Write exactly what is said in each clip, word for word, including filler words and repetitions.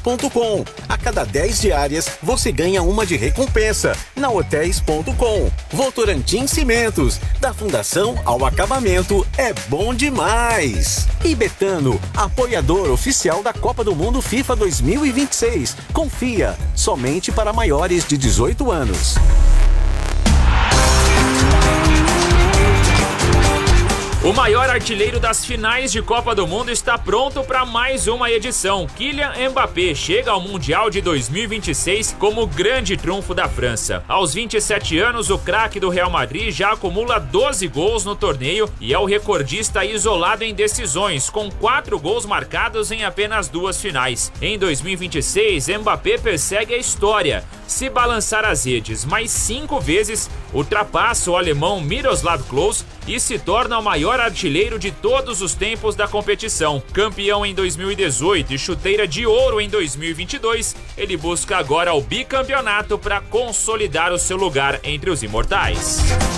ponto com. A cada dez diárias, você ganha uma de recompensa na hotéis ponto com. Votorantim Cimentos, da fundação ao acabamento, é bom demais. E Betano, apoiador oficial da Copa do Mundo FIFA dois mil e vinte e seis. Confia, somente para maiores de dezoito anos. O maior artilheiro das finais de Copa do Mundo está pronto para mais uma edição. Kylian Mbappé chega ao Mundial de dois mil e vinte e seis como grande trunfo da França. Aos vinte e sete anos, o craque do Real Madrid já acumula doze gols no torneio e é o recordista isolado em decisões, com quatro gols marcados em apenas duas finais. Em dois mil e vinte e seis, Mbappé persegue a história. Se balançar as redes mais cinco vezes, ultrapassa o alemão Miroslav Klose e se torna o maior artilheiro de todos os tempos da competição. Campeão em dois mil e dezoito e chuteira de ouro em dois mil e vinte e dois, ele busca agora o bicampeonato para consolidar o seu lugar entre os imortais.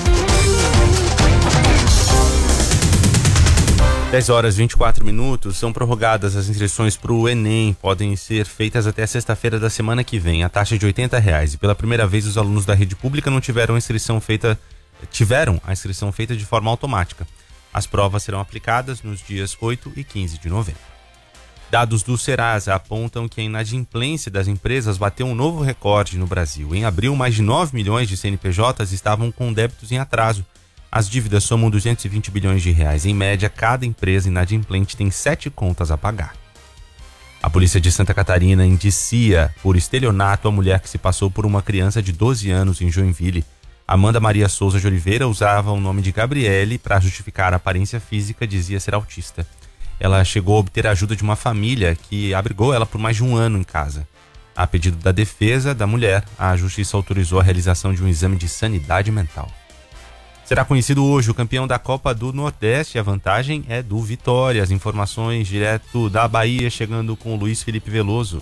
dez horas e vinte e quatro minutos, são prorrogadas as inscrições para o Enem, podem ser feitas até sexta-feira da semana que vem, a taxa é de oitenta reais. E pela primeira vez os alunos da rede pública não tiveram a inscrição feita, tiveram a inscrição feita de forma automática. As provas serão aplicadas nos dias oito e quinze de novembro. Dados do Serasa apontam que a inadimplência das empresas bateu um novo recorde no Brasil. Em abril, mais de nove milhões de C N P Js estavam com débitos em atraso. As dívidas somam duzentos e vinte bilhões de reais. Em média, cada empresa inadimplente tem sete contas a pagar. A polícia de Santa Catarina indicia por estelionato a mulher que se passou por uma criança de doze anos em Joinville. Amanda Maria Souza de Oliveira usava o nome de Gabriele para justificar a aparência física, dizia ser autista. Ela chegou a obter a ajuda de uma família que abrigou ela por mais de um ano em casa. A pedido da defesa da mulher, a justiça autorizou a realização de um exame de sanidade mental. Será conhecido hoje o campeão da Copa do Nordeste. A vantagem é do Vitória. As informações direto da Bahia, chegando com o Luiz Felipe Veloso.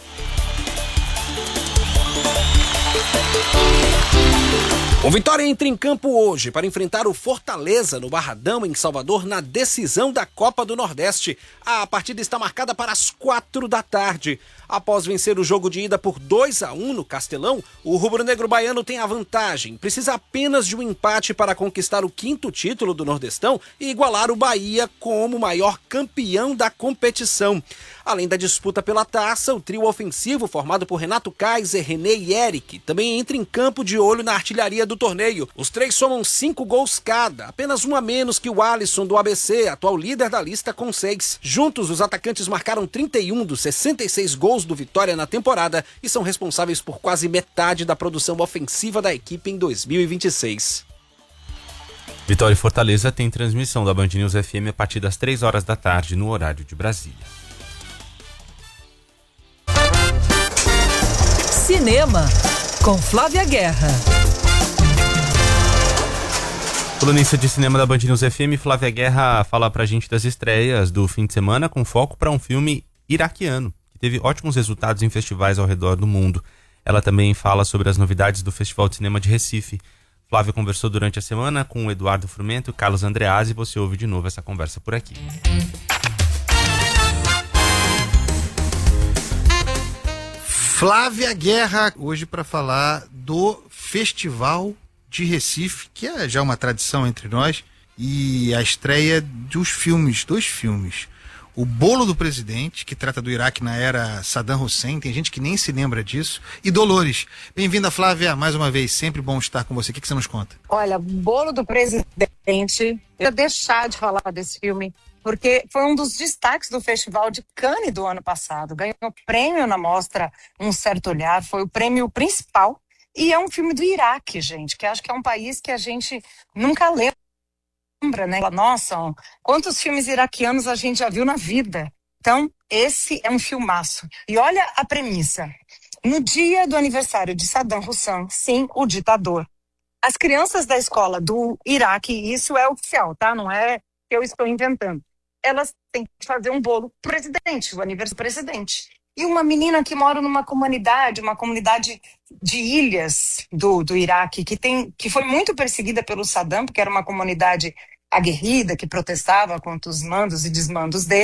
O Vitória entra em campo hoje para enfrentar o Fortaleza no Barradão, em Salvador, na decisão da Copa do Nordeste. A partida está marcada para as quatro da tarde. Após vencer o jogo de ida por dois a um no Castelão, o rubro-negro baiano tem a vantagem. Precisa apenas de um empate para conquistar o quinto título do Nordestão e igualar o Bahia como maior campeão da competição. Além da disputa pela taça, o trio ofensivo formado por Renato Kaiser, René e Eric também entra em campo de olho na artilharia do torneio. Os três somam cinco gols cada, apenas um a menos que o Alisson do A B C, atual líder da lista, com seis. Juntos, os atacantes marcaram trinta e um dos sessenta e seis gols do Vitória na temporada e são responsáveis por quase metade da produção ofensiva da equipe em dois mil e vinte e seis. Vitória e Fortaleza tem transmissão da Band News F M a partir das três horas da tarde no horário de Brasília. Cinema, com Flávia Guerra. Colunista de cinema da Band News F M, Flávia Guerra, fala pra gente das estreias do fim de semana com foco para um filme iraquiano, que teve ótimos resultados em festivais ao redor do mundo. Ela também fala sobre as novidades do Festival de Cinema de Recife. Flávia conversou durante a semana com o Eduardo Frumento e o Carlos Andreazzi, e você ouve de novo essa conversa por aqui. Flávia Guerra, hoje para falar do Festival de Recife, que é já uma tradição entre nós, e a estreia dos filmes, dois filmes. O Bolo do Presidente, que trata do Iraque na era Saddam Hussein, tem gente que nem se lembra disso, e Dolores. Bem-vinda, Flávia, mais uma vez, sempre bom estar com você. O que, que você nos conta? Olha, Bolo do Presidente, eu ia deixar de falar desse filme, porque foi um dos destaques do Festival de Cannes do ano passado. Ganhou prêmio na mostra Um Certo Olhar, foi o prêmio principal. E é um filme do Iraque, gente, que acho que é um país que a gente nunca lembra, né? Nossa, quantos filmes iraquianos a gente já viu na vida. Então, esse é um filmaço. E olha a premissa. No dia do aniversário de Saddam Hussein, sim, o ditador, as crianças da escola do Iraque, isso é oficial, tá? Não é que eu estou inventando. Elas têm que fazer um bolo pro presidente, o aniversário do presidente. E uma menina que mora numa comunidade, uma comunidade de ilhas do, do Iraque, que, tem, que foi muito perseguida pelo Saddam, porque era uma comunidade aguerrida, que protestava contra os mandos e desmandos dele.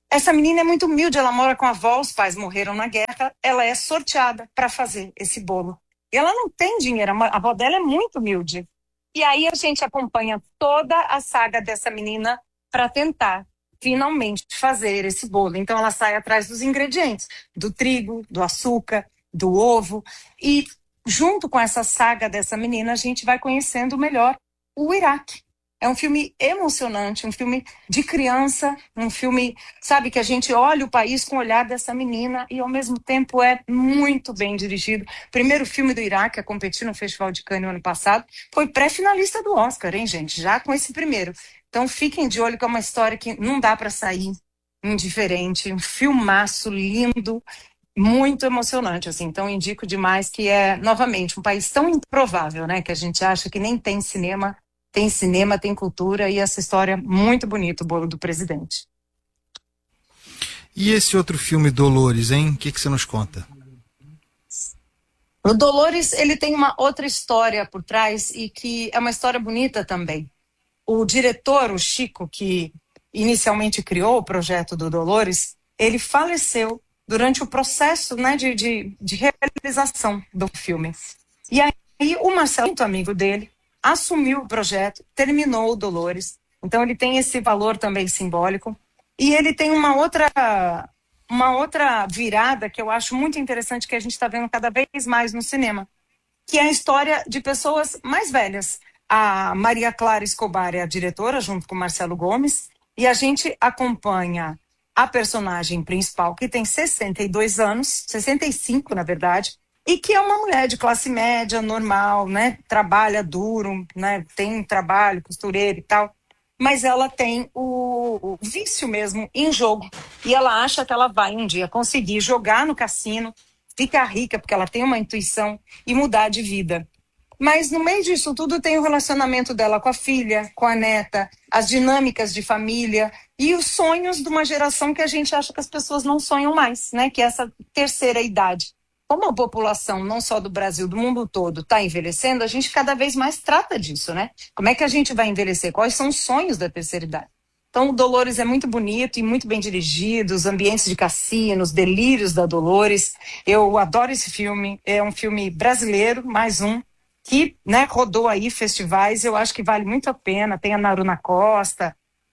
Essa menina é muito humilde, ela mora com a avó, os pais morreram na guerra, ela é sorteada para fazer esse bolo. E ela não tem dinheiro, a avó dela é muito humilde. E aí a gente acompanha toda a saga dessa menina para tentar finalmente fazer esse bolo. Então ela sai atrás dos ingredientes, do trigo, do açúcar, do ovo. E junto com essa saga dessa menina, a gente vai conhecendo melhor o Iraque. É um filme emocionante, um filme de criança, um filme, sabe, que a gente olha o país com o olhar dessa menina e ao mesmo tempo é muito bem dirigido. Primeiro filme do Iraque a competir no Festival de Cannes no ano passado, foi pré-finalista do Oscar, hein, gente? Já com esse primeiro. Então fiquem de olho que é uma história que não dá para sair indiferente, um filmaço lindo, muito emocionante, assim. Então indico demais que é, novamente, um país tão improvável, né, que a gente acha que nem tem cinema. Tem cinema, tem cultura e essa história muito bonita, o Bolo do Presidente. E esse outro filme, Dolores, hein? O que, que você nos conta? O Dolores, ele tem uma outra história por trás e que é uma história bonita também. O diretor, o Chico, que inicialmente criou o projeto do Dolores, ele faleceu durante o processo, né, de, de, de realização do filme. E aí o Marcelo, muito amigo dele, assumiu o projeto, terminou o Dolores. Então ele tem esse valor também simbólico. E ele tem uma outra, uma outra virada que eu acho muito interessante, que a gente está vendo cada vez mais no cinema, que é a história de pessoas mais velhas. A Maria Clara Escobar é a diretora, junto com o Marcelo Gomes, e a gente acompanha a personagem principal, que tem sessenta e dois anos, sessenta e cinco na verdade, e que é uma mulher de classe média, normal, né? Trabalha duro, né? Tem um trabalho, costureira e tal. Mas ela tem o, o vício mesmo em jogo. E ela acha que ela vai um dia conseguir jogar no cassino, ficar rica, porque ela tem uma intuição, e mudar de vida. Mas no meio disso tudo tem o relacionamento dela com a filha, com a neta, as dinâmicas de família e os sonhos de uma geração que a gente acha que as pessoas não sonham mais, né? Que é essa terceira idade. Como a população, não só do Brasil, do mundo todo, está envelhecendo, a gente cada vez mais trata disso, né? Como é que a gente vai envelhecer? Quais são os sonhos da terceira idade? Então, o Dolores é muito bonito e muito bem dirigido, os ambientes de cassino, os delírios da Dolores. Eu adoro esse filme, é um filme brasileiro, mais um, que, né, rodou aí festivais, eu acho que vale muito a pena. Tem a Naruna Costa,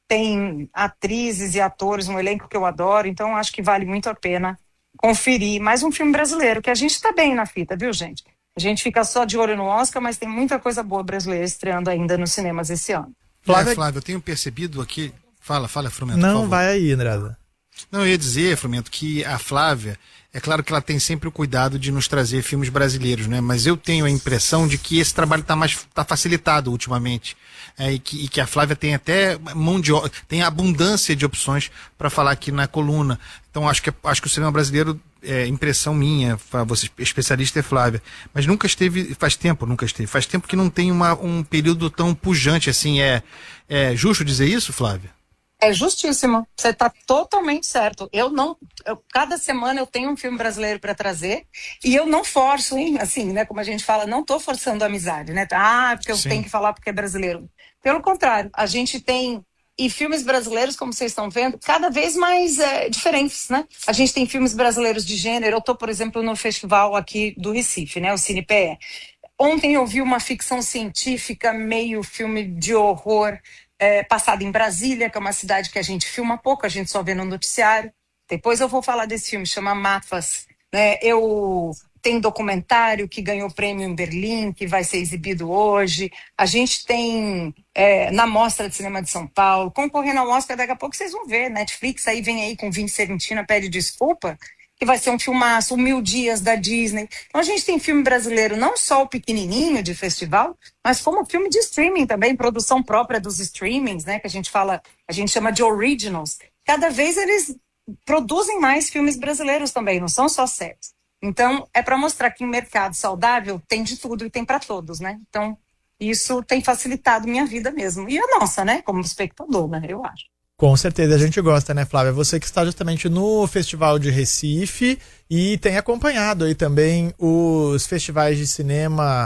tem atrizes e atores, um elenco que eu adoro, então acho que vale muito a pena conferir. Mais um filme brasileiro, que a gente tá bem na fita, viu, gente? A gente fica só de olho no Oscar, mas tem muita coisa boa brasileira estreando ainda nos cinemas esse ano. Flávia, é, Flávio, eu tenho percebido aqui... Fala, fala, Frumento, Não, por favor. vai aí, Andrada. Não, eu ia dizer, Frumento, que a Flávia, é claro que ela tem sempre o cuidado de nos trazer filmes brasileiros, né? Mas eu tenho a impressão de que esse trabalho está mais tá facilitado ultimamente. É, e, que, e que a Flávia tem até mão de tem abundância de opções para falar aqui na coluna. Então acho que, acho que o cinema brasileiro, é impressão minha, você especialista é Flávia, mas nunca esteve, faz tempo, nunca esteve, faz tempo que não tem uma, um período tão pujante assim. É, é justo dizer isso, Flávia? É justíssimo, você está totalmente certo. Eu não, eu, cada semana eu tenho um filme brasileiro para trazer e eu não forço, hein? Assim, né? Como a gente fala, não estou forçando a amizade, né? Ah, porque eu Sim. tenho que falar porque é brasileiro. Pelo contrário, a gente tem e filmes brasileiros, como vocês estão vendo, cada vez mais é, diferentes, né? A gente tem filmes brasileiros de gênero. Eu estou, por exemplo, no festival aqui do Recife, né? O Cine P E. Ontem eu vi uma ficção científica, meio filme de horror. É, passado em Brasília, que é uma cidade que a gente filma pouco, a gente só vê no noticiário. Depois eu vou falar desse filme, chama Mafas. Né? Eu tenho documentário que ganhou prêmio em Berlim, que vai ser exibido hoje. A gente tem é, na Mostra de Cinema de São Paulo, concorrendo ao Oscar, daqui a pouco vocês vão ver. Netflix aí vem aí com Vince Seventina, pede desculpa, que vai ser um filmaço, Mil Dias da Disney. Então a gente tem filme brasileiro, não só o pequenininho de festival, mas como filme de streaming também, produção própria dos streamings, né, que a gente fala, a gente chama de originals. Cada vez eles produzem mais filmes brasileiros também, não são só séries. Então é para mostrar que um mercado saudável tem de tudo e tem para todos, né? Então isso tem facilitado minha vida mesmo. E a nossa, né, como espectador, né, eu acho. Com certeza, a gente gosta, né, Flávia? Você que está justamente no Festival de Recife e tem acompanhado aí também os festivais de cinema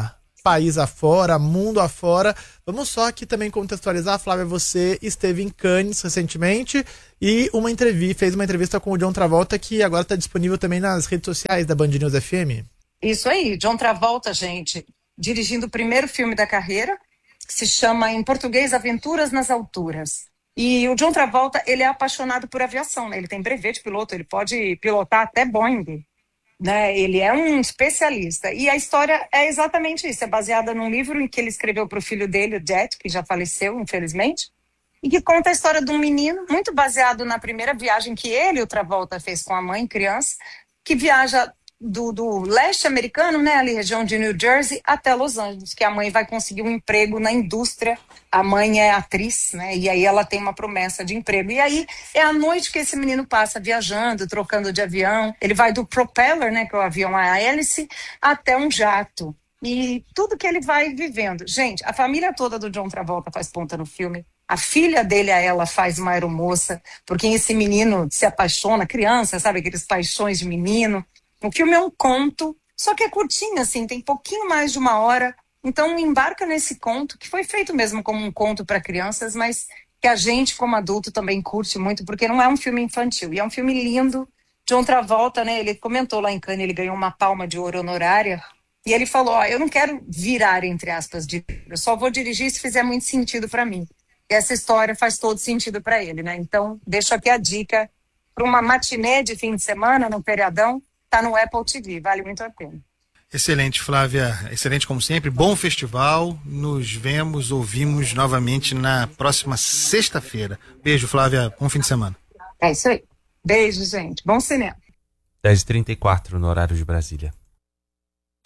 país afora, mundo afora. Vamos só aqui também contextualizar, Flávia, você esteve em Cannes recentemente e uma entrevista, fez uma entrevista com o John Travolta, que agora está disponível também nas redes sociais da Band News F M. Isso aí, John Travolta, gente, dirigindo o primeiro filme da carreira, que se chama, em português, Aventuras nas Alturas. E o John Travolta, ele é apaixonado por aviação, né? Ele tem brevet de piloto, ele pode pilotar até Boeing, né? Ele é um especialista. E a história é exatamente isso, é baseada num livro em que ele escreveu para o filho dele, o Jet, que já faleceu, infelizmente, e que conta a história de um menino, muito baseado na primeira viagem que ele, o Travolta, fez com a mãe, criança, que viaja do, do leste americano, né, ali região de New Jersey, até Los Angeles, que a mãe vai conseguir um emprego na indústria. A mãe é atriz, né, e aí ela tem uma promessa de emprego. E aí é a noite que esse menino passa viajando, trocando de avião. Ele vai do propeller, né, que é o avião a hélice, até um jato. E tudo que ele vai vivendo. Gente, a família toda do John Travolta faz ponta no filme. A filha dele, a ela, faz uma aeromoça, porque esse menino se apaixona, criança, sabe, aqueles paixões de menino. O filme é um conto, só que é curtinho, assim, tem pouquinho mais de uma hora. Então embarca nesse conto, que foi feito mesmo como um conto para crianças, mas que a gente, como adulto, também curte muito, porque não é um filme infantil. E é um filme lindo. John Travolta, né, ele comentou lá em Cannes, ele ganhou uma palma de ouro honorária, e ele falou, ó, eu não quero virar, entre aspas, de... eu só vou dirigir se fizer muito sentido para mim. E essa história faz todo sentido para ele, né? Então, deixo aqui a dica para uma matinê de fim de semana, no feriadão, tá no Apple T V, vale muito a pena. Excelente, Flávia. Excelente como sempre. Bom festival. Nos vemos, ouvimos novamente na próxima sexta-feira. Beijo, Flávia. Bom fim de semana. É isso aí. Beijo, gente. Bom cinema. dez e trinta e quatro no horário de Brasília.